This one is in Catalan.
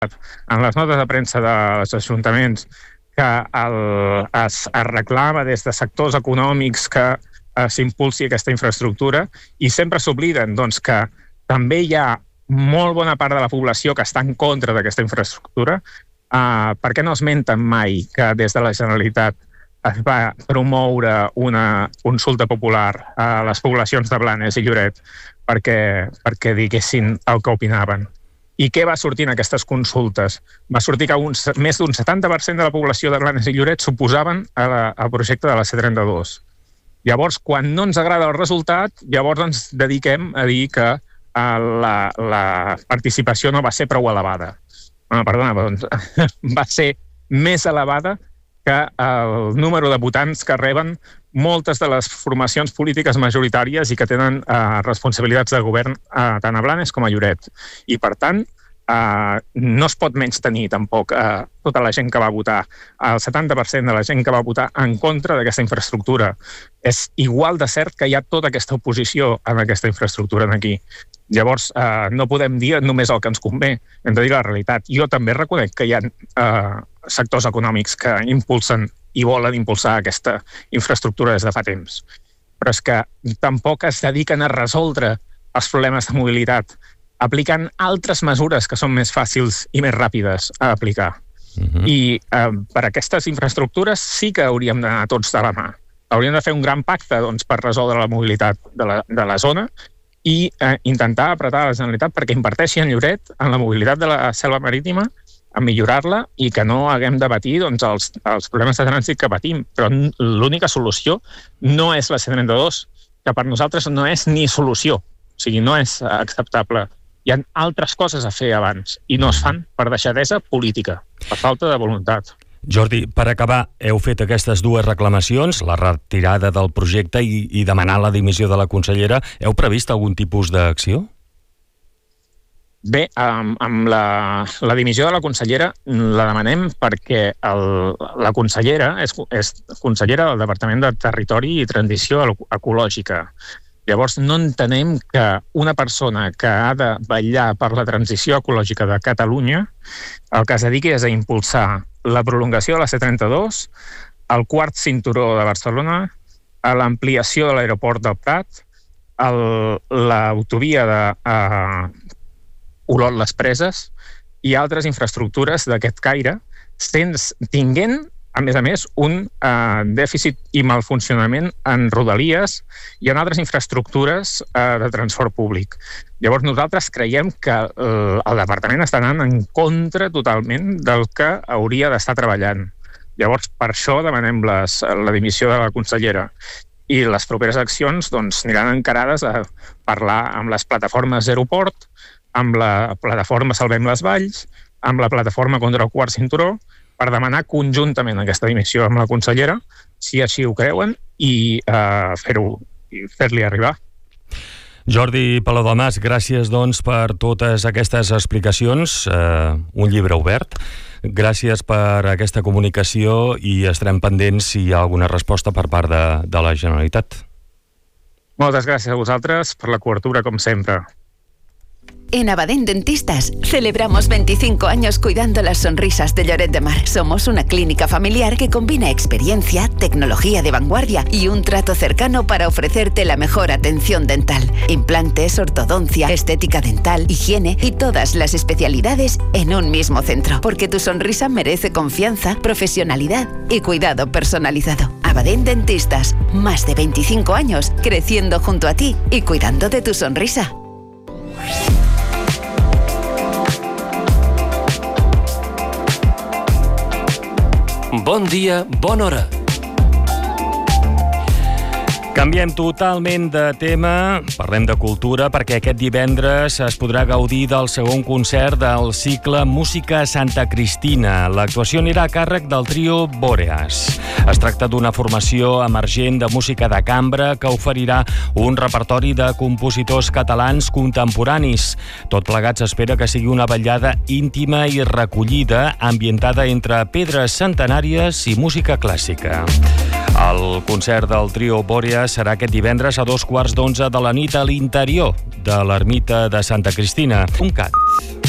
en les notes de premsa dels ajuntaments que es reclama des de sectors econòmics que s'impulsi aquesta infraestructura i sempre s'obliden que també hi ha molt bona part de la població que està en contra d'aquesta infraestructura. Per què no esmenten mai que des de la Generalitat es va promoure una consulta popular a les poblacions de Blanes i Lloret perquè diguessin el que opinaven? I què va sortir en aquestes consultes? Va sortir que més d'un 70% de la població de Blanes i Lloret s'oposaven al projecte de la C32. Llavors, quan no ens agrada el resultat, llavors ens dediquem a dir que la participació no va ser prou elevada. Va ser més elevada que el número de votants que reben moltes de les formacions polítiques majoritàries i que tenen responsabilitats de govern tant a Blanes com a Lloret. I, per tant, no es pot menystenir tampoc tota la gent que va votar. El 70% de la gent que va votar en contra d'aquesta infraestructura. És igual de cert que hi ha tota aquesta oposició a aquesta infraestructura aquí. Llavors, no podem dir només el que ens convé, hem de dir la realitat. Jo també reconec que hi ha sectors econòmics que impulsen i volen impulsar aquesta infraestructura des de fa temps. Però és que tampoc es dediquen a resoldre els problemes de mobilitat aplicant altres mesures que són més fàcils i més ràpides a aplicar. I per aquestes infraestructures sí que hauríem d'anar tots de la mà. Hauríem de fer un gran pacte per resoldre la mobilitat de la zona i intentar apretar la Generalitat perquè inverteixi en Lloret, en la mobilitat de la selva marítima, a millorar-la i que no haguem de patir els problemes de trànsit que patim. Però l'única solució no és la C32, que per nosaltres no és ni solució. O sigui, no és acceptable. Hi ha altres coses a fer abans i no es fan per deixadesa política, per falta de voluntat. Jordi, per acabar, heu fet aquestes dues reclamacions, la retirada del projecte i demanar la dimissió de la consellera. Heu previst algun tipus d'acció? Bé, amb la dimissió de la consellera la demanem perquè la consellera és consellera del Departament de Territori i Transició Ecològica. Llavors, no entenem que una persona que ha de vetllar per la transició ecològica de Catalunya el que es dediqui és a impulsar la prolongació de la C32, el quart cinturó de Barcelona, a l'ampliació de l'aeroport del Prat, l'autovia de Olot-les Preses i altres infraestructures d'aquest caire, tinguent, a més, un dèficit i malfuncionament en rodalies i en altres infraestructures de transport públic. Llavors, nosaltres creiem que el departament està anant en contra totalment del que hauria d'estar treballant. Llavors, per això demanem la dimissió de la consellera. I les properes accions aniran encarades a parlar amb les plataformes Aeroport, amb la plataforma Salvem les Valls, amb la plataforma contra el quart cinturó, per demanar conjuntament aquesta dimissió amb la consellera, si així ho creuen, i fer-li arribar. Jordi Palau-Delmas, gràcies per totes aquestes explicacions. Un llibre obert. Gràcies per aquesta comunicació i estarem pendents si hi ha alguna resposta per part de la Generalitat. Moltes gràcies a vosaltres per la cobertura, com sempre. En Abadén Dentistas celebramos 25 años cuidando las sonrisas de Lloret de Mar. Somos una clínica familiar que combina experiencia, tecnología de vanguardia y un trato cercano para ofrecerte la mejor atención dental. Implantes, ortodoncia, estética dental, higiene y todas las especialidades en un mismo centro. Porque tu sonrisa merece confianza, profesionalidad y cuidado personalizado. Abadén Dentistas, más de 25 años creciendo junto a ti y cuidando de tu sonrisa. Bon dia, bona hora. Canviem totalment de tema, parlem de cultura, perquè aquest divendres es podrà gaudir del segon concert del cicle Música Santa Cristina. L'actuació anirà a càrrec del trio Bòreas. Es tracta d'una formació emergent de música de cambra que oferirà un repertori de compositors catalans contemporanis. Tot plegat s'espera que sigui una ballada íntima i recollida, ambientada entre pedres centenàries i música clàssica. El concert del trio Bòreas serà aquest divendres a 11:15 de la nit a l'interior de l'ermita de Santa Cristina.